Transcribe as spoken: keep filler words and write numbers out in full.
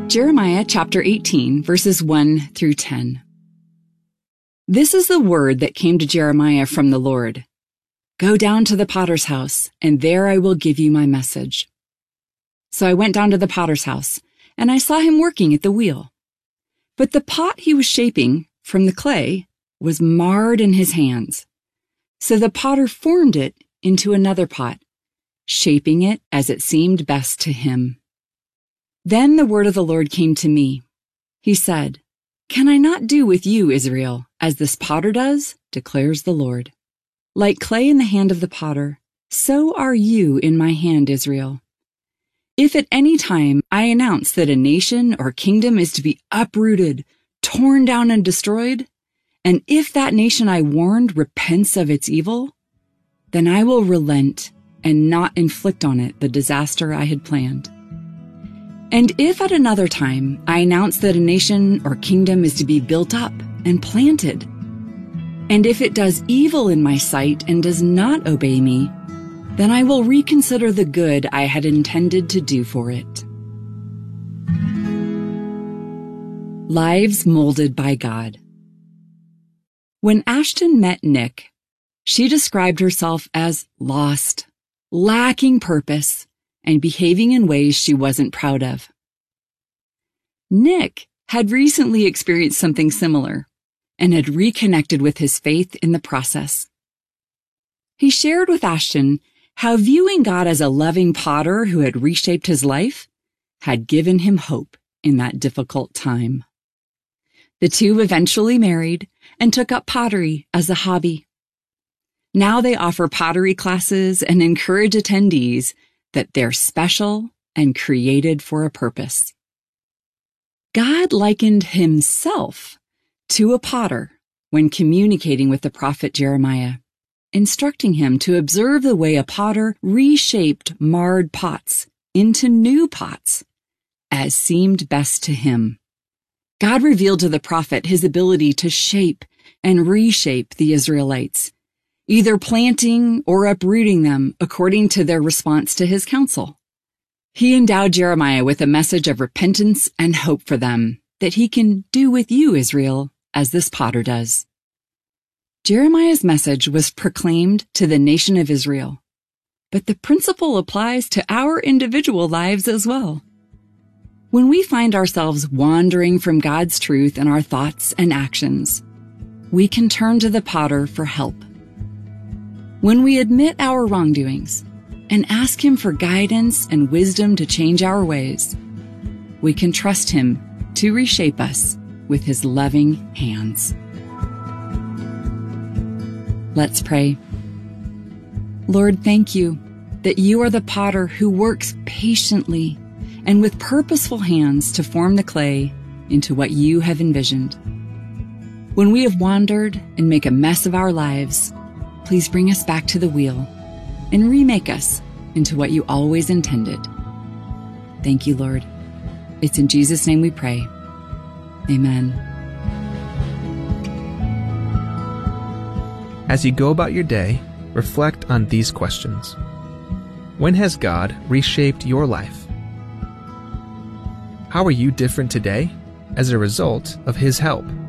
Jeremiah chapter eighteen, verses one through ten. This is the word that came to Jeremiah from the Lord. Go down to the potter's house, and there I will give you my message. So I went down to the potter's house, and I saw him working at the wheel. But the pot he was shaping from the clay was marred in his hands. So the potter formed it into another pot, shaping it as it seemed best to him. Then the word of the Lord came to me. He said, Can I not do with you, Israel, as this potter does, declares the Lord. Like clay in the hand of the potter, so are you in my hand, Israel. If at any time I announce that a nation or kingdom is to be uprooted, torn down and destroyed, and if that nation I warned repents of its evil, then I will relent and not inflict on it the disaster I had planned. And if at another time I announce that a nation or kingdom is to be built up and planted, and if it does evil in my sight and does not obey me, then I will reconsider the good I had intended to do for it. Lives molded by God. When Ashton met Nick, she described herself as lost, lacking purpose, and behaving in ways she wasn't proud of. Nick had recently experienced something similar and had reconnected with his faith in the process. He shared with Ashton how viewing God as a loving potter who had reshaped his life had given him hope in that difficult time. The two eventually married and took up pottery as a hobby. Now they offer pottery classes and encourage attendees that they're special and created for a purpose. God likened himself to a potter when communicating with the prophet Jeremiah, instructing him to observe the way a potter reshaped marred pots into new pots as seemed best to him. God revealed to the prophet his ability to shape and reshape the Israelites, either planting or uprooting them according to their response to his counsel. He endowed Jeremiah with a message of repentance and hope for them that he can do with you, Israel, as this potter does. Jeremiah's message was proclaimed to the nation of Israel, but the principle applies to our individual lives as well. When we find ourselves wandering from God's truth in our thoughts and actions, we can turn to the potter for help. When we admit our wrongdoings and ask him for guidance and wisdom to change our ways, we can trust him to reshape us with his loving hands. Let's pray. Lord, thank you that you are the potter who works patiently and with purposeful hands to form the clay into what you have envisioned. When we have wandered and make a mess of our lives, please bring us back to the wheel and remake us into what you always intended. Thank you, Lord. It's in Jesus' name we pray. Amen. As you go about your day, reflect on these questions. When has God reshaped your life? How are you different today as a result of His help?